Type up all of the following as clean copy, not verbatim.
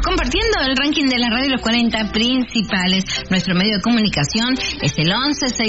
compartiendo el ranking de la radio, los 40 principales. Nuestro medio de comunicación es el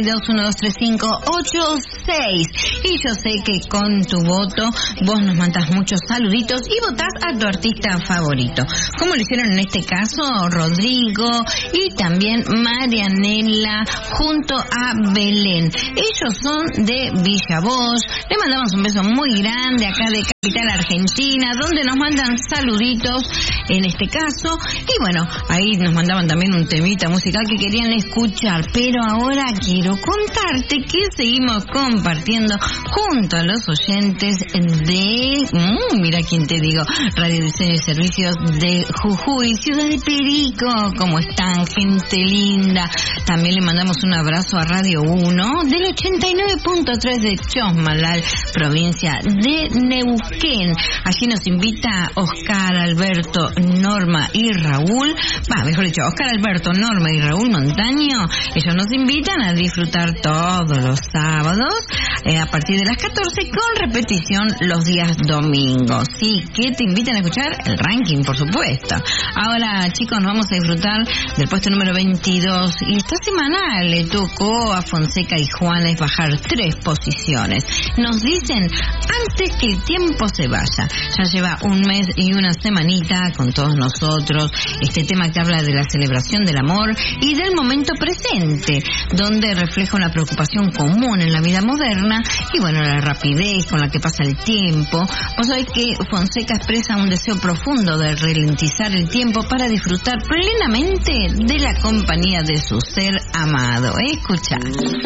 11-6212-3586. Y yo sé que con tu voto vos nos mandas muchos saluditos y votás a tu artista favorito. Como lo hicieron en este caso Rodrigo y también Marianela junto a Belén. Ellos son de Villa Bosch. Le mandamos un beso muy grande acá de Capital Argentina, donde nos mandan saluditos en este caso. Y bueno, ahí nos mandaban también un temita musical que querían escuchar. Pero ahora quiero contarte que seguimos compartiendo junto a los oyentes de... mira quién te digo, Radio Diseño y Servicios de Jujuy, Ciudad de Perico. ¿Cómo están, gente linda? También le mandamos un abrazo a Radio 1 del 89.3 de Chosmalal, provincia de Neuquén. Allí nos invita Oscar, Alberto, Norma y Raúl. Mejor dicho, Oscar, Alberto, Norma y Raúl Montaño. Ellos nos invitan a disfrutar todos los sábados a partir de las 14 con repetición los días domingos. Sí, que te invitan a escuchar el ranking, por supuesto. Ahora, chicos, nos vamos a disfrutar del puesto número 22. Y esta semana le tocó a Fonseca y Juanes bajar 3 posiciones. Nos dicen, antes que el tiempo se vaya. Ya lleva un mes y una semanita con todos nosotros. Este tema que habla de la celebración del amor y del momento presente, donde refleja una preocupación común en la vida moderna y bueno, la rapidez con la que pasa el tiempo. Vos sabés que Fonseca expresa un deseo profundo de ralentizar el tiempo para disfrutar plenamente de la compañía de su ser amado. Escuchá.